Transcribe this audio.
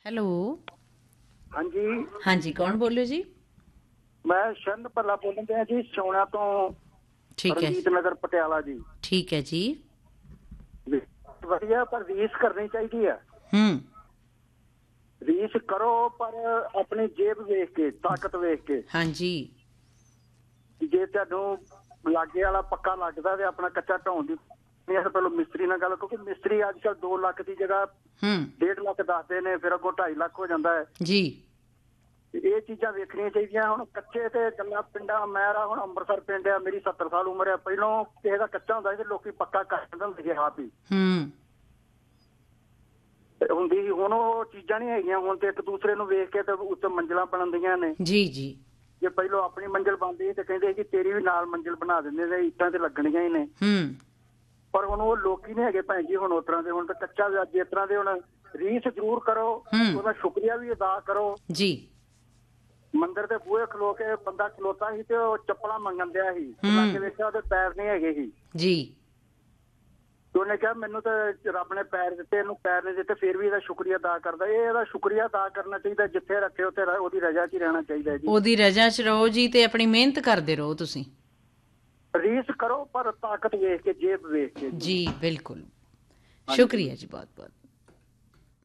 Hello. ਹਾਂਜੀ ਹਾਂਜੀ, ਕੌਣ ਬੋਲਿਓ ਜੀ? ਮੈਂ ਸ਼ਰਨ ਭੱਲਾ ਬੋਲਣ ਡਿਆ ਜੀ, ਸੋਨਾ ਤੋਂ ਠੀਕ ਹੈ, ਰਣਜੀਤ ਨਗਰ ਪਟਿਆਲਾ ਜੀ। ਠੀਕ ਹੈ ਜੀ। ਵਧੀਆ, ਪਰ ਰੀਸ ਕਰਨੀ ਚਾਹੀਦੀ ਹੈ। ਹੂੰ। ਰੀਸ ਕਰੋ ਪਰ ਆਪਣੀ ਜੇਬ ਵੇਖ ਕੇ, ਤਾਕਤ ਵੇਖ ਕੇ। ਹਾਂਜੀ। ਜੇ ਤੁਹਾਨੂੰ ਲਾਗੇ ਵਾਲਾ ਪੱਕਾ ਲੱਗਦਾ ਤੇ ਆਪਣਾ ਕੱਚਾ ਢਾਉਣ ਦੀ ਪਹਿਲਾਂ ਮਿਸਤਰੀ ਨਾਲ ਗੱਲ, ਕਿਉਂਕਿ ਮਿਸਤਰੀ ਅੱਜ ਕੱਲ੍ਹ 2 ਲੱਖ ਦੀ ਜਗ੍ਹਾ 1.5 ਲੱਖ ਦੱਸਦੇ ਨੇ, ਫਿਰ ਅੱਗੋਂ 2.5 ਲੱਖ ਹੋ ਜਾਂਦਾ ਹੈ ਜੀ। ਇਹ ਚੀਜ਼ਾਂ ਵੇਖਣੀਆਂ ਚਾਹੀਦੀਆਂ। ਹੁਣ ਕੱਚੇ ਤੇ ਗੱਲਾਂ ਪਿੰਡਾਂ, ਮੈਂ ਹੁਣ ਅੰਮ੍ਰਿਤਸਰ ਪਿੰਡ ਆ, ਮੇਰੀ 70 ਸਾਲ ਉਮਰ ਆ। ਪਹਿਲੋਂ ਕਿਸੇ ਦਾ ਕੱਚਾ ਹੁੰਦਾ ਸੀ ਤੇ ਲੋਕੀ ਪੱਕਾ ਕਰ ਦਿੰਦੇ ਹੁੰਦੇ ਸੀ ਆਪ ਹੀ ਹੁੰਦੀ ਸੀ। ਹੁਣ ਉਹ ਚੀਜ਼ਾਂ ਨਹੀਂ ਹੈਗੀਆਂ। ਹੁਣ ਤੇ ਇੱਕ ਦੂਸਰੇ ਨੂੰ ਵੇਖ ਕੇ ਤੇ ਉੱਤੇ ਮੰਜ਼ਿਲਾਂ ਬਣਦੀਆਂ ਨੇ। ਜੀ ਜੀ। ਜੇ ਪਹਿਲੋਂ ਆਪਣੀ ਮੰਜ਼ਿਲ ਬਣਦੀ ਤੇ ਕਹਿੰਦੇ ਕਿ ਤੇਰੀ ਵੀ ਨਾਲ ਮੰਜ਼ਿਲ ਬਣਾ ਦਿੰਦੇ ਨੇ, ਇੱਟਾਂ ਤੇ ਲੱਗਣੀਆਂ ਹੀ ਨੇ। ਪਰ ਹੁਣ ਉਹ ਲੋਕੀ ਨਹੀਂ ਹੈਗੇ ਭੈਣ ਜੀ। ਹੁਣ ਉਸ ਤਰ੍ਹਾਂ ਦੇ, ਹੁਣ ਤਾਂ ਕੱਚਾ ਜਿਸ ਤਰ੍ਹਾਂ ਦੇ। ਹੁਣ ਰੀਸ ਜ਼ਰੂਰ ਕਰੋ, ਉਹਦਾ ਸ਼ੁਕਰੀਆ ਵੀ ਅਦਾ ਕਰੋ ਜੀ। ਮੰਦਿਰ ਦੇ ਬੂਹੇ ਖਲੋ ਕੇ ਬੰਦਾ ਖਲੋਤਾ ਸੀ ਤੇ ਉਹ ਚੱਪਲਾਂ ਮੰਗਣ ਦਿਆ ਸੀ, ਲਾਗੇ ਵੇਖਿਆ ਉਹਦੇ ਪੈਰ ਨਹੀਂ ਹੈਗੇ ਸੀ ਜੀ। ਤੇ ਉਹਨੇ ਕਿਹਾ ਮੈਨੂੰ ਤਾਂ ਰੱਬ ਨੇ ਪੈਰ ਦਿੱਤੇ, ਇਹਨੂੰ ਪੈਰ ਨਹੀਂ ਦਿੱਤੇ, ਫਿਰ ਵੀ ਇਹਦਾ ਸ਼ੁਕਰੀਆ ਅਦਾ ਕਰਦਾ। ਇਹਦਾ ਸ਼ੁਕਰੀਆ ਅਦਾ ਕਰਨਾ ਚਾਹੀਦਾ। ਜਿੱਥੇ ਰੱਖੇ ਉੱਥੇ ਉਹਦੀ ਰਜ਼ਾ 'ਚ ਹੀ ਰਹਿਣਾ ਚਾਹੀਦਾ ਜੀ। ਉਹਦੀ ਰਜ਼ਾ 'ਚ ਰਹੋ ਜੀ, ਤੇ ਆਪਣੀ ਮਿਹਨਤ ਕਰਦੇ ਰਹੋ ਤੁਸੀਂ। ਰੀਸ ਕਰੋ ਪਰ ਤਾਕਤ ਵੇਖ ਕੇ, ਜੇਬ ਵੇਖ ਕੇ ਜੀ ਬਿਲਕੁਲ। ਹਾਂਜੀ। ਸ਼ੁਕਰੀਆ ਜੀ, ਬਹੁਤ ਬਹੁਤ।